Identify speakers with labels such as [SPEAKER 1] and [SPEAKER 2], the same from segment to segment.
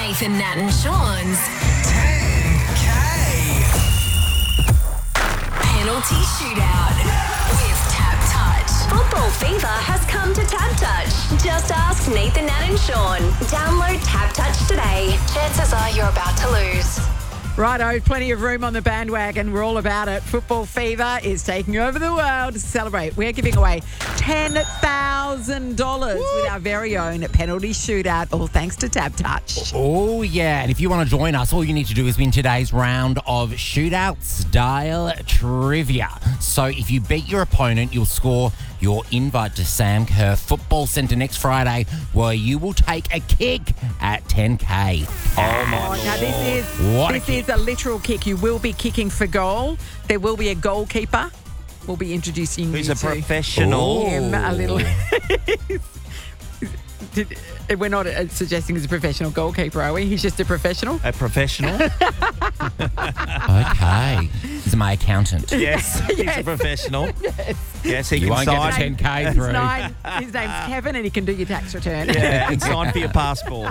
[SPEAKER 1] Nathan, Nat and Sean's
[SPEAKER 2] 10K.
[SPEAKER 1] Penalty Shootout with Tap Touch. Football fever has come to Tap Touch. Just ask Nathan, Nat and Sean. Download Tap Touch today. Chances are you're about to lose.
[SPEAKER 3] Righto, plenty of room on the bandwagon. We're all about it. Football fever is taking over the world. To celebrate, we're giving away $10,000 with our very own penalty shootout, all thanks to Tap Touch.
[SPEAKER 4] Oh, yeah. And if you want to join us, all you need to do is win today's round of shootout-style trivia. So if you beat your opponent, you'll score your invite to Sam Kerr Football Centre next Friday, where you will take a kick at 10K.
[SPEAKER 3] Oh, my now this is a literal kick. You will be kicking for goal. There will be a goalkeeper. We'll be introducing
[SPEAKER 2] Who's
[SPEAKER 3] you
[SPEAKER 2] a
[SPEAKER 3] to
[SPEAKER 2] professional.
[SPEAKER 3] him a little. We're not suggesting he's a professional goalkeeper, are we? He's just a professional.
[SPEAKER 2] A professional?
[SPEAKER 4] Okay. He's my accountant.
[SPEAKER 2] Yes, he's a professional. Yes, he
[SPEAKER 4] You
[SPEAKER 2] can
[SPEAKER 4] won't get
[SPEAKER 2] sign.
[SPEAKER 4] the 10K through.
[SPEAKER 3] His name's Kevin, and he can do your tax return.
[SPEAKER 2] Yeah, and sign for your passport.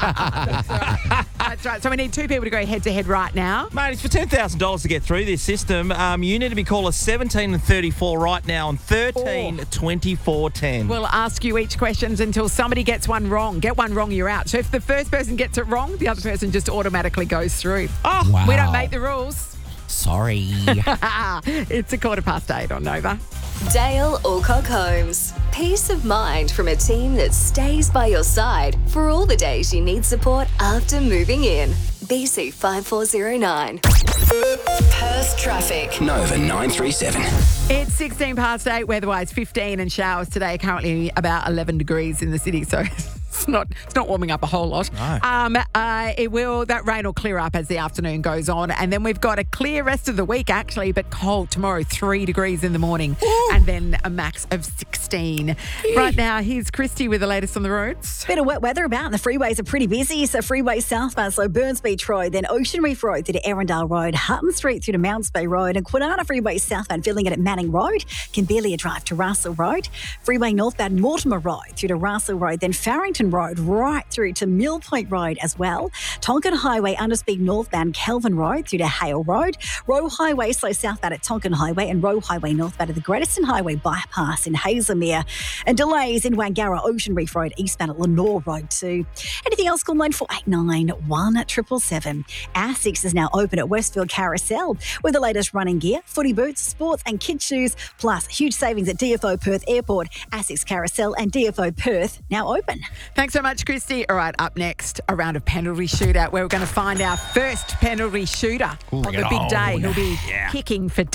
[SPEAKER 3] That's right. So we need two people to go head-to-head right now.
[SPEAKER 2] Mate, it's for $10,000 to get through this system. You need to be caller 17 and 34 right now on 13 24 10.
[SPEAKER 3] We'll ask you each questions until somebody gets one wrong. Get one wrong, you're out. So if the first person gets it wrong, the other person just automatically goes through.
[SPEAKER 2] Oh,
[SPEAKER 4] Wow.
[SPEAKER 3] We don't make the rules.
[SPEAKER 4] Sorry.
[SPEAKER 3] It's 8:15 on Nova.
[SPEAKER 1] Dale Alcock Homes. Peace of mind from a team that stays by your side for all the days you need support after moving in. BC 5409. Perth traffic.
[SPEAKER 5] Nova 937.
[SPEAKER 3] It's 16 past 8, weather-wise 15 and showers today. Currently about 11 degrees in the city, so it's not warming up a whole lot.
[SPEAKER 2] No.
[SPEAKER 3] That rain will clear up as the afternoon goes on, and then we've got a clear rest of the week actually, but cold tomorrow, 3 degrees in the morning. Ooh. And then a max of 16. Right now, here's Christy with the latest on the roads.
[SPEAKER 6] Bit of wet weather about. The freeways are pretty busy. So freeway southbound, so Burns Beach Road, then Ocean Reef Road through to Arundel Road, Hutton Street through to Mounts Bay Road, and Kwinana Freeway southbound filling it at Manning Road, Kimberley drive to Russell Road, Freeway northbound Mortimer Road through to Russell Road, then Farrington Road right through to Mill Point Road as well. Tonkin Highway underspeed northbound Kelvin Road through to Hale Road, Roe Highway slow southbound at Tonkin Highway, and Roe Highway northbound at the Greateston Highway bypass in Hazelmere, and delays in Wangara Ocean Reef Road eastbound at Lenore Road too. Anything else, call 9489 1777. ASICS is now open at Westfield Carousel with the latest running gear, footy boots, sports and kids shoes, plus huge savings at DFO Perth Airport, ASICS Carousel and DFO Perth now open.
[SPEAKER 3] Thanks so much, Christy. All right, up next, a round of penalty shootout where we're going to find our first penalty shooter on the big day. He'll be kicking for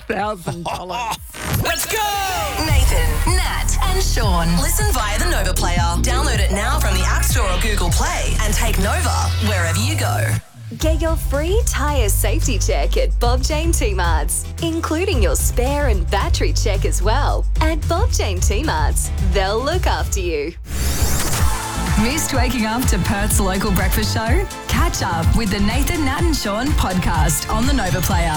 [SPEAKER 3] $10,000.
[SPEAKER 2] Let's go!
[SPEAKER 1] Nathan, Nat and Sean. Listen via the Nova player. Download it now from the App Store or Google Play and take Nova wherever you go. Get your free tyre safety check at Bob Jane T-Marts, including your spare and battery check as well. At Bob Jane T-Marts, they'll look after you.
[SPEAKER 7] Missed waking up to Perth's local breakfast show? Catch up with the Nathan, Nat and Sean podcast on the Nova player.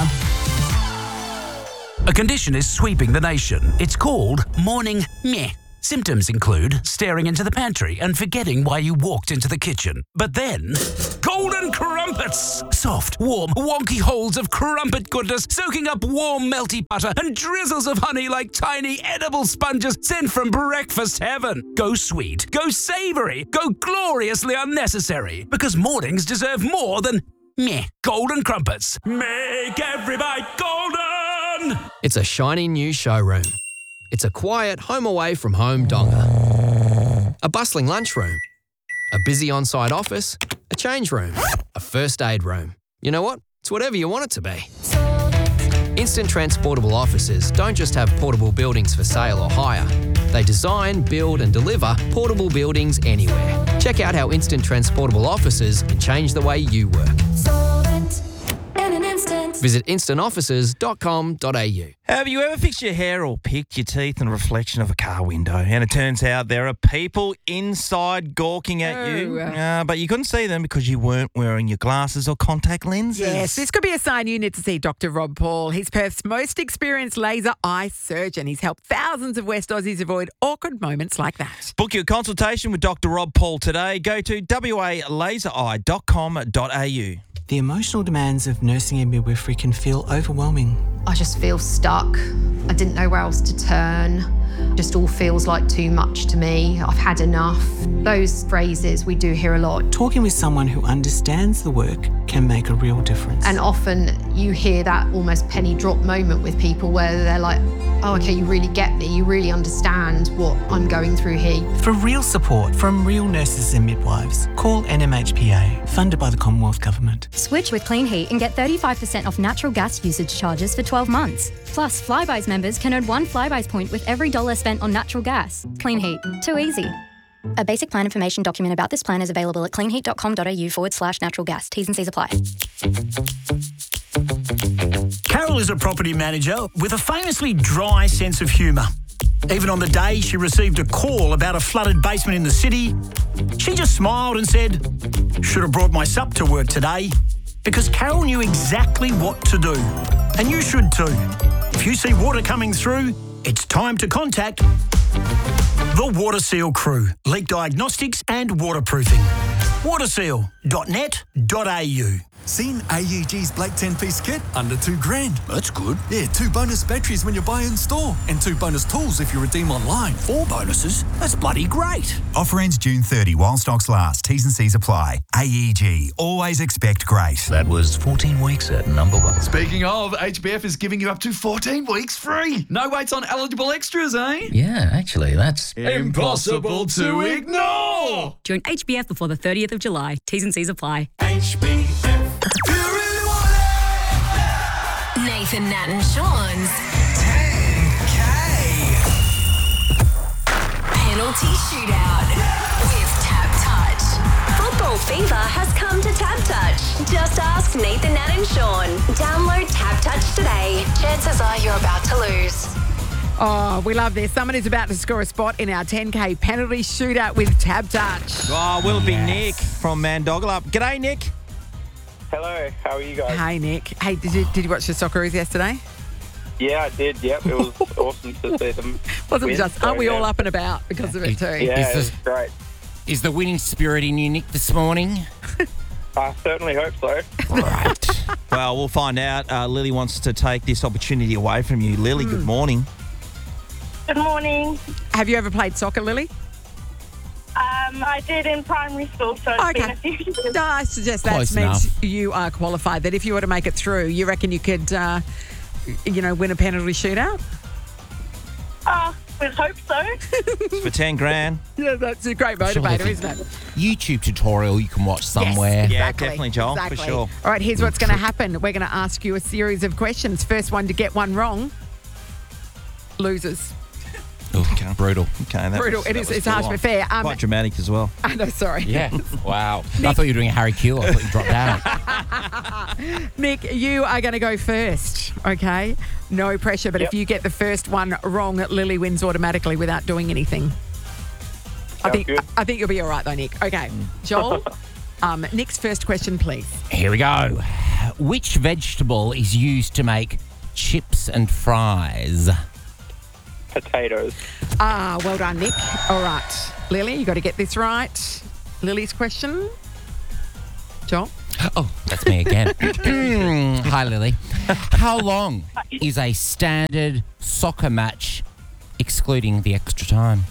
[SPEAKER 8] A condition is sweeping the nation. It's called morning meh. Symptoms include staring into the pantry and forgetting why you walked into the kitchen. But then, golden crumpets! Soft, warm, wonky holes of crumpet goodness soaking up warm, melty butter and drizzles of honey like tiny edible sponges sent from breakfast heaven. Go sweet, go savoury, go gloriously unnecessary. Because mornings deserve more than meh. Golden crumpets. Make every bite golden!
[SPEAKER 9] It's a shiny new showroom. It's a quiet home away from home donga. A bustling lunchroom. A busy on-site office. A change room. A first aid room. You know what? It's whatever you want it to be. Instant Transportable Offices don't just have portable buildings for sale or hire. They design, build and deliver portable buildings anywhere. Check out how Instant Transportable Offices can change the way you work.
[SPEAKER 1] In an instant.
[SPEAKER 9] Visit instantoffices.com.au.
[SPEAKER 2] Have you ever fixed your hair or picked your teeth in a reflection of a car window? And it turns out there are people inside gawking at you, but you couldn't see them because you weren't wearing your glasses or contact lenses.
[SPEAKER 3] Yes, this could be a sign you need to see Dr. Rob Paul. He's Perth's most experienced laser eye surgeon. He's helped thousands of West Aussies avoid awkward moments like that.
[SPEAKER 2] Book your consultation with Dr. Rob Paul today. Go to walaseri.com.au.
[SPEAKER 5] The emotional demands of nursing and midwifery can feel overwhelming.
[SPEAKER 10] I just feel stuck. I didn't know where else to turn. Just all feels like too much to me. I've had enough. Those phrases we do hear a lot.
[SPEAKER 5] Talking with someone who understands the work can make a real difference.
[SPEAKER 10] And often you hear that almost penny drop moment with people where they're like, oh, okay, you really get me. You really understand what I'm going through here.
[SPEAKER 5] For real support from real nurses and midwives, call NMHPA, funded by the Commonwealth Government.
[SPEAKER 11] Switch with Clean Heat and get 35% off natural gas usage charges for 12 months. Plus, Flybuys members can earn 1 Flybuys point with every $1 spent on natural gas. Clean Heat. Too easy. A basic plan information document about this plan is available at cleanheat.com.au/natural gas. T's and C's apply.
[SPEAKER 12] Carol is a property manager with a famously dry sense of humour. Even on the day she received a call about a flooded basement in the city, she just smiled and said, "Should have brought my sup to work today," because Carol knew exactly what to do. And you should too. If you see water coming through, it's time to contact the Water Seal crew. Leak diagnostics and waterproofing. waterseal.net.au.
[SPEAKER 13] Seen AEG's Black 10-piece kit? Under $2,000.
[SPEAKER 12] That's good.
[SPEAKER 13] Yeah, 2 bonus batteries when you buy in store. And 2 bonus tools if you redeem online.
[SPEAKER 12] 4 bonuses? That's bloody great.
[SPEAKER 14] Offer ends June 30 while stocks last. T's and C's apply. AEG. Always expect great.
[SPEAKER 8] That was 14 weeks at number 1.
[SPEAKER 15] Speaking of, HBF is giving you up to 14 weeks free. No waits on eligible extras, eh?
[SPEAKER 8] Yeah, actually, that's
[SPEAKER 15] impossible to ignore.
[SPEAKER 16] Join HBF before the 30th of July. T's and C's apply.
[SPEAKER 1] HBF. Nathan, Nat and Sean's 10K Penalty Shootout with Tap Touch. Football fever has come to Tap Touch. Just ask Nathan, Nat and Sean. Download Tap Touch today. Chances are you're about to lose.
[SPEAKER 3] Oh, we love this. Someone is about to score a spot in our 10K penalty shootout with Tap Touch.
[SPEAKER 2] Oh, will it be Nick from Mandogalup? G'day, Nick.
[SPEAKER 17] Hello, how are you guys?
[SPEAKER 3] Hey, Nick. Hey, did you watch the Socceroos yesterday?
[SPEAKER 17] Yeah, I did. Yep, it was awesome to see them.
[SPEAKER 3] Aren't we all up and about because of it too?
[SPEAKER 17] Yeah, it was great.
[SPEAKER 4] Is the winning spirit in you, Nick, this morning?
[SPEAKER 17] I certainly hope so.
[SPEAKER 4] Right.
[SPEAKER 2] Well, we'll find out. Lily wants to take this opportunity away from you. Lily, good morning.
[SPEAKER 18] Good morning.
[SPEAKER 3] Have you ever played soccer, Lily?
[SPEAKER 18] I did in primary school, so it's been a few years.
[SPEAKER 3] No, I suggest that means you are qualified. That if you were to make it through, you reckon you could, win a penalty shootout?
[SPEAKER 18] We hope so.
[SPEAKER 2] For 10 grand.
[SPEAKER 3] Yeah, that's a great motivator, isn't it?
[SPEAKER 4] YouTube tutorial you can watch somewhere.
[SPEAKER 3] Yes,
[SPEAKER 2] Yeah,
[SPEAKER 3] exactly,
[SPEAKER 2] definitely, Joel,
[SPEAKER 3] exactly.
[SPEAKER 2] for sure.
[SPEAKER 3] All right, here's what's going to happen. We're going to ask you a series of questions. First one to get one wrong loses.
[SPEAKER 2] Okay.
[SPEAKER 4] Brutal.
[SPEAKER 2] Okay,
[SPEAKER 3] Brutal. It's harsh but fair.
[SPEAKER 2] Quite dramatic as well.
[SPEAKER 3] I know, sorry.
[SPEAKER 4] Yeah. Wow. I thought you were doing a Harry Kewell. I thought you dropped down.
[SPEAKER 3] Nick, you are going to go first, okay? No pressure, but if you get the first one wrong, Lily wins automatically without doing anything. I think you'll be all right, though, Nick. Okay. Joel, Nick's first question, please.
[SPEAKER 4] Here we go. Which vegetable is used to make chips and fries?
[SPEAKER 17] Potatoes.
[SPEAKER 3] Well done, Nick. All right. Lily, you got to get this right. Lily's question. Joel?
[SPEAKER 4] Oh, that's me again. Hi, Lily. How long is a standard soccer match, excluding the extra time?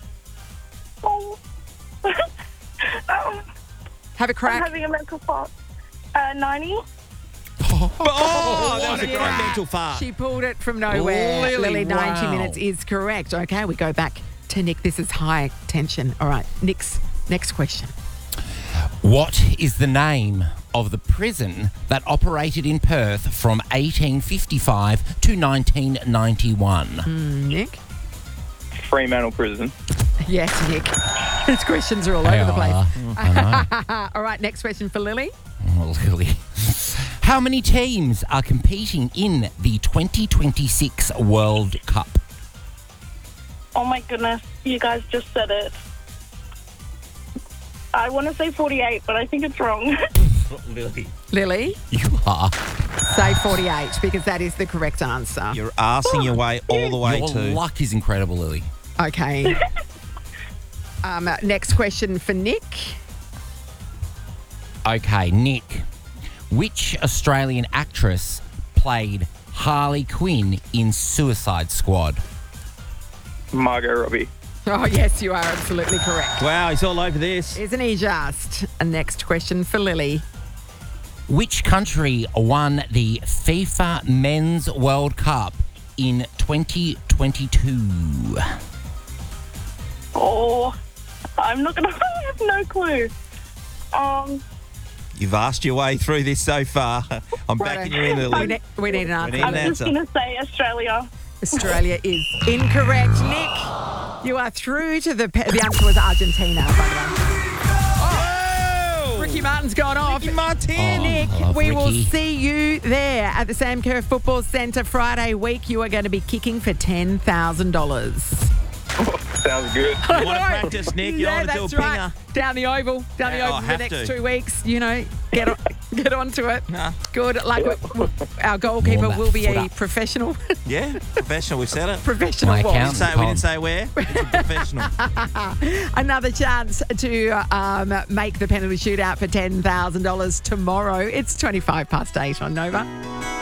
[SPEAKER 3] Have a crack.
[SPEAKER 18] I'm having a mental fart. 90.
[SPEAKER 2] Oh, that was a great mental fart.
[SPEAKER 3] She pulled it from nowhere. Lily, 90 minutes is correct. Okay, we go back to Nick. This is high tension. All right, Nick's next question.
[SPEAKER 4] What is the name of the prison that operated in Perth from 1855 to 1991?
[SPEAKER 3] Nick?
[SPEAKER 17] Fremantle Prison.
[SPEAKER 3] Yes, Nick. These questions are all over the place.
[SPEAKER 4] I know.
[SPEAKER 3] All right, right, next question for Lily.
[SPEAKER 4] Oh, Lily. How many teams are competing in the 2026 World Cup?
[SPEAKER 18] Oh my goodness, you guys just said it. I want to say 48, but I think it's wrong.
[SPEAKER 3] Lily?
[SPEAKER 4] You are.
[SPEAKER 3] Say 48 because that is the correct answer.
[SPEAKER 2] You're arsing your way all the way
[SPEAKER 4] Your
[SPEAKER 2] to...
[SPEAKER 4] luck is incredible, Lily.
[SPEAKER 3] Okay. Next question for Nick.
[SPEAKER 4] Okay, Nick. Which Australian actress played Harley Quinn in Suicide Squad?
[SPEAKER 17] Margot Robbie.
[SPEAKER 3] Oh, yes, you are absolutely correct.
[SPEAKER 2] Wow, he's all over this.
[SPEAKER 3] Isn't he just? A next question for Lily.
[SPEAKER 4] Which country won the FIFA Men's World Cup in 2022?
[SPEAKER 18] Oh, I'm not going to... I have no clue.
[SPEAKER 2] You've asked your way through this so far. I'm backing you in, Lily.
[SPEAKER 3] We need an answer.
[SPEAKER 2] need an
[SPEAKER 18] I'm just going to say Australia.
[SPEAKER 3] Australia is incorrect. Nick, you are through to the answer was Argentina, by the way. Oh! Ricky Martin's gone off.
[SPEAKER 2] Ricky Martin.
[SPEAKER 3] Nick,
[SPEAKER 4] love
[SPEAKER 3] we will
[SPEAKER 4] Ricky.
[SPEAKER 3] see you there at the Sam Kerr Football Centre Friday week. You are going to be kicking for $10,000.
[SPEAKER 17] Sounds good.
[SPEAKER 2] You want to practice, Nick? You want to do a
[SPEAKER 3] that's
[SPEAKER 2] pinger?
[SPEAKER 3] right. Down the oval for the
[SPEAKER 2] have
[SPEAKER 3] next
[SPEAKER 2] to.
[SPEAKER 3] 2 weeks. You know, get onto it.
[SPEAKER 2] Nah.
[SPEAKER 3] Good. Like our goalkeeper
[SPEAKER 4] Warm that
[SPEAKER 3] will be
[SPEAKER 4] foot
[SPEAKER 3] a
[SPEAKER 4] up.
[SPEAKER 3] professional.
[SPEAKER 2] Yeah, professional. We said it.
[SPEAKER 3] Professional.
[SPEAKER 4] My
[SPEAKER 3] what?
[SPEAKER 4] account-
[SPEAKER 2] We didn't say where. It's a professional.
[SPEAKER 3] Another chance to make the penalty shootout for $10,000 tomorrow. It's 8:25 on Nova.